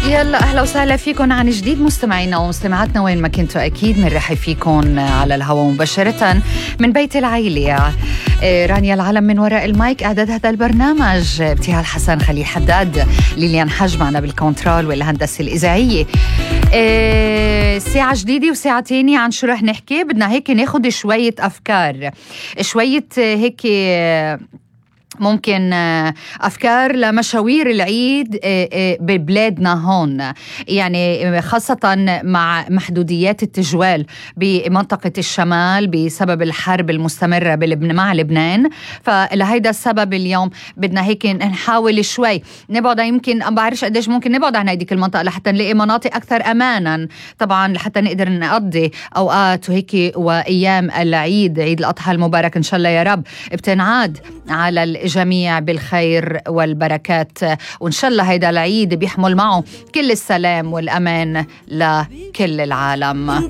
يلا أهلا وسهلا فيكم عن جديد مستمعينا ومستمعاتنا وين ما كنتوا. أكيد بنرحب فيكم على الهواء مباشرة من بيت العيلة. رانيا العالم من وراء المايك، إعداد هذا البرنامج ابتهال حسن، خليل حداد، ليليان حج معنا بالكنترول والهندسة الإذاعية. ساعة جديدة وساعة تانية عن شو رح نحكي. بدنا هيك ناخد شوية أفكار، شوية هيك ممكن أفكار لمشاوير العيد ببلادنا هون، يعني خاصة مع محدوديات التجوال بمنطقة الشمال بسبب الحرب المستمرة مع لبنان. فلهيدا السبب اليوم بدنا هيك نحاول شوي نبعد، يمكن ما بعرفش قديش ممكن نبعد عن هيديك المنطقة لحتى نلاقي مناطق أكثر أمانا، طبعا لحتى نقدر نقضي أوقات وهيك وأيام العيد، عيد الأضحى المبارك إن شاء الله يا رب بتنعاد على الجميع بالخير والبركات، وإن شاء الله هيدا العيد بيحمل معه كل السلام والأمان لكل العالم.